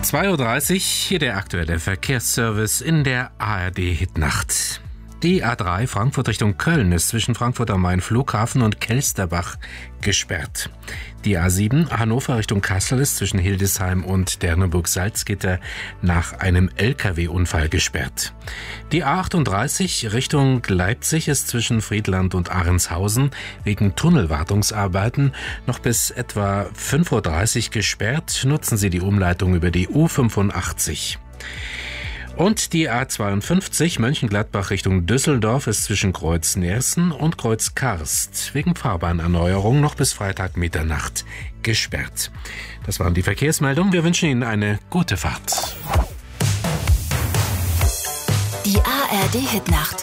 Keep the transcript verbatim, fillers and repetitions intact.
zwei Uhr dreißig, hier der aktuelle Verkehrsservice in der A R D-Hitnacht. Die A drei Frankfurt Richtung Köln ist zwischen Frankfurt am Main Flughafen und Kelsterbach gesperrt. Die A sieben Hannover Richtung Kassel ist zwischen Hildesheim und Derneburg-Salzgitter nach einem L K W-Unfall gesperrt. Die A achtunddreißig Richtung Leipzig ist zwischen Friedland und Ahrenshausen wegen Tunnelwartungsarbeiten noch bis etwa fünf Uhr dreißig gesperrt. Nutzen Sie die Umleitung über die U fünfundachtzig. Und die A zweiundfünfzig Mönchengladbach Richtung Düsseldorf ist zwischen Kreuz Nersen und Kreuz Karst wegen Fahrbahnerneuerung noch bis Freitag Mitternacht gesperrt. Das waren die Verkehrsmeldungen. Wir wünschen Ihnen eine gute Fahrt. Die A R D-Hitnacht.